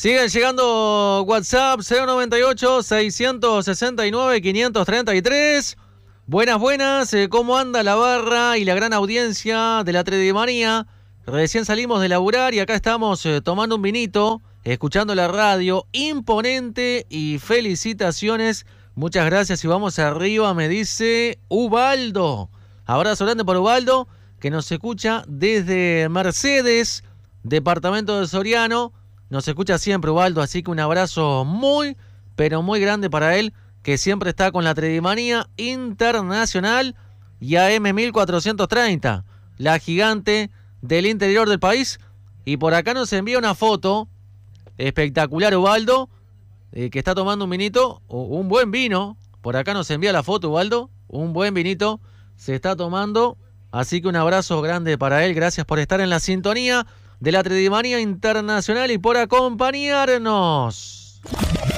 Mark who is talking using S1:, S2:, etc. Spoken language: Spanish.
S1: Siguen llegando WhatsApp 098-669-533. Buenas, ¿cómo anda la barra y la gran audiencia de la Tredimanía? Recién salimos de laburar y acá estamos tomando un vinito, escuchando la radio, imponente y felicitaciones. Muchas gracias y vamos arriba, me dice Ubaldo. Abrazo grande por Ubaldo, que nos escucha desde Mercedes, departamento de Soriano. Nos escucha siempre Ubaldo, así que un abrazo muy, pero muy grande para él, que siempre está con la Tredimanía Internacional y AM 1430, la gigante del interior del país. Y por acá nos envía una foto espectacular Ubaldo, que está tomando un vinito, un buen vino. Por acá nos envía la foto Ubaldo, un buen vinito se está tomando. Así que un abrazo grande para él, gracias por estar en la sintonía de la Tredimanía Internacional y por acompañarnos.